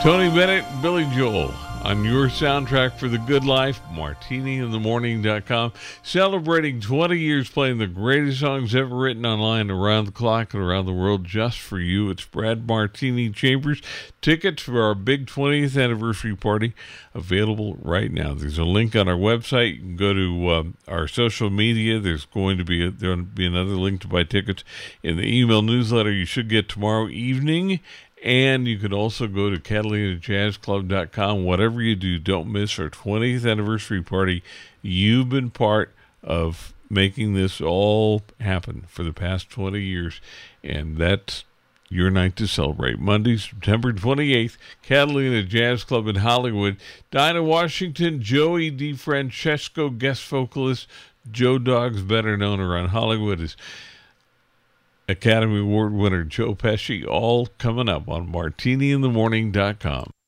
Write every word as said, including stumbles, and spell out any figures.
Tony Bennett, Billy Joel on your soundtrack for the good life, martini in the morning dot com, celebrating twenty years playing the greatest songs ever written online around the clock and around the world just for you. It's Brad Martini Chambers. Tickets for our big twentieth anniversary party available right now. There's a link on our website. You can go to uh, our social media. There's going to be a, there'll be another link to buy tickets in the email newsletter you should get tomorrow evening. And you can also go to catalina jazz club dot com. Whatever you do, don't miss our twentieth anniversary party. You've been part of making this all happen for the past twenty years, and that's your night to celebrate. Monday, September twenty-eighth, Catalina Jazz Club in Hollywood. Dinah Washington, Joey DeFrancesco, guest vocalist. Joe Dogg's better known around Hollywood as Academy Award winner Joe Pesci, all coming up on martini in the morning dot com.